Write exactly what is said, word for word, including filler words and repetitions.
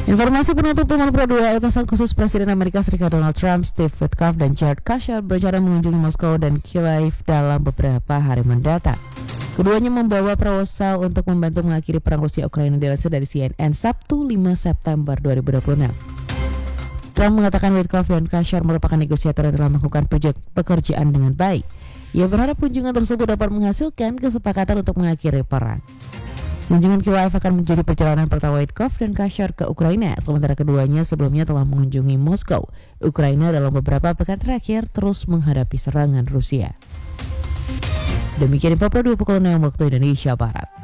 Informasi penutup teman Pro dua, utusan khusus Presiden Amerika Serikat Donald Trump, Steve Witkoff dan Jared Kushner berencana mengunjungi Moskow dan Kyiv dalam beberapa hari mendatang. Keduanya membawa proposal untuk membantu mengakhiri perang Rusia-Ukraina, dilansir dari C N N Sabtu lima September dua ribu dua puluh enam. Trump mengatakan Witkoff dan Kushner merupakan negosiator yang telah melakukan pekerjaan dengan baik. Ia berharap kunjungan tersebut dapat menghasilkan kesepakatan untuk mengakhiri perang. Kunjungan Kyiv akan menjadi perjalanan pertama Witkoff dan Kushner ke Ukraina, sementara keduanya sebelumnya telah mengunjungi Moskow, Ukraina dalam beberapa pekan terakhir terus menghadapi serangan Rusia. Demikian info Pro dua pukul enam waktu Indonesia Barat.